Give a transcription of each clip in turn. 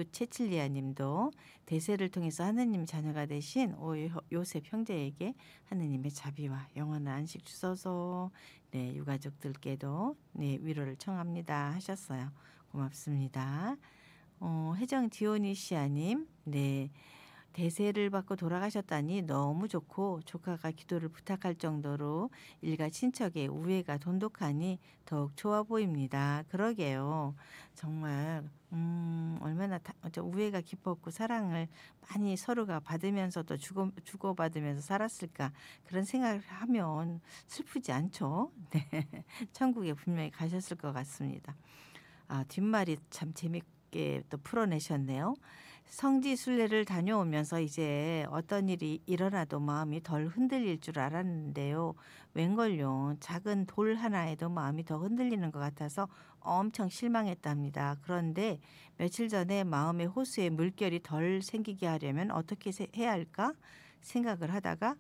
최칠리아 님도 대세를 통해서 하느님 자녀가 되신 요셉 형제에게 하느님의 자비와 영원한 안식 주소서. 네, 유가족들께도 네, 위로를 청합니다 하셨어요. 고맙습니다. 혜정 디오니시아 님. 네. 대세를 받고 돌아가셨다니 너무 좋고 조카가 기도를 부탁할 정도로 일가 친척의 우애가 돈독하니 더욱 좋아 보입니다. 그러게요. 정말 얼마나 우애가 깊었고 사랑을 많이 서로가 받으면서도 주고받으면서 살았을까 그런 생각을 하면 슬프지 않죠? 네. 천국에 분명히 가셨을 것 같습니다. 뒷말이 참 재밌게 또 풀어내셨네요. 성지 순례를 다녀오면서 이제 어떤 일이 일어나도 마음이 덜 흔들릴 줄 알았는데요. 웬걸요. 작은 돌 하나에도 마음이 더 흔들리는 것 같아서 엄청 실망했답니다. 그런데 며칠 전에 마음의 호수에 물결이 덜 생기게 하려면 어떻게 해야 할까 생각을 하다가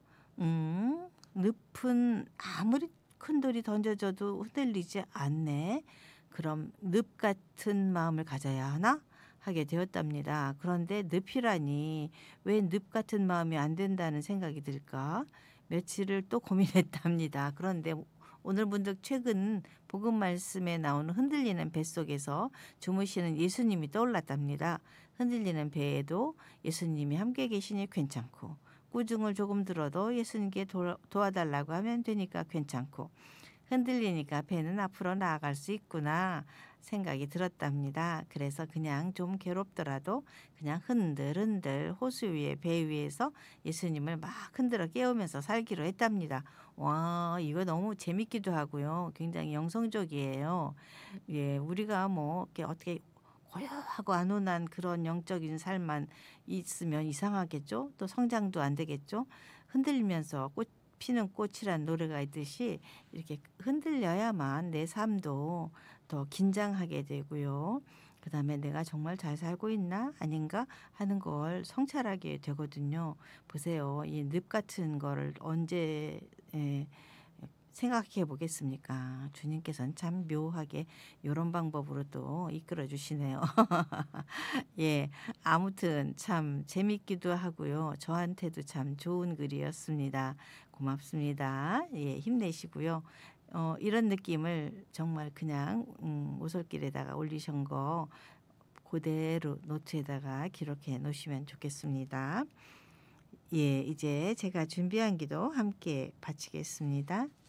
늪은 아무리 큰 돌이 던져져도 흔들리지 않네. 그럼 늪 같은 마음을 가져야 하나? 하게 되었답니다. 그런데 늪이라니 왜 늪 같은 마음이 안 된다는 생각이 들까? 며칠을 또 고민했답니다. 그런데 오늘 문득 최근 복음 말씀에 나오는 흔들리는 배 속에서 주무시는 예수님이 떠올랐답니다. 흔들리는 배에도 예수님이 함께 계시니 괜찮고 꾸중을 조금 들어도 예수님께 도와달라고 하면 되니까 괜찮고 흔들리니까 배는 앞으로 나아갈 수 있구나 생각이 들었답니다. 그래서 그냥 좀 괴롭더라도 그냥 흔들흔들 호수 위에 배 위에서 예수님을 막 흔들어 깨우면서 살기로 했답니다. 와, 이거 너무 재밌기도 하고요. 굉장히 영성적이에요. 예, 우리가 뭐 이렇게 어떻게 고요하고 안온한 그런 영적인 삶만 있으면 이상하겠죠? 또 성장도 안 되겠죠? 흔들리면서 피는 꽃이란 노래가 있듯이 이렇게 흔들려야만 내 삶도 더 긴장하게 되고요. 그다음에 내가 정말 잘 살고 있나 아닌가 하는 걸 성찰하게 되거든요. 보세요. 이 늪 같은 거를 언제 생각해 보겠습니까? 주님께서는 참 묘하게 이런 방법으로 또 이끌어 주시네요. 예, 아무튼 참 재밌기도 하고요. 저한테도 참 좋은 글이었습니다. 고맙습니다. 예, 힘내시고요. 이런 느낌을 정말 그냥 오솔길에다가 올리신 거 그대로 노트에다가 기록해 놓으시면 좋겠습니다. 예, 이제 제가 준비한 기도 함께 바치겠습니다.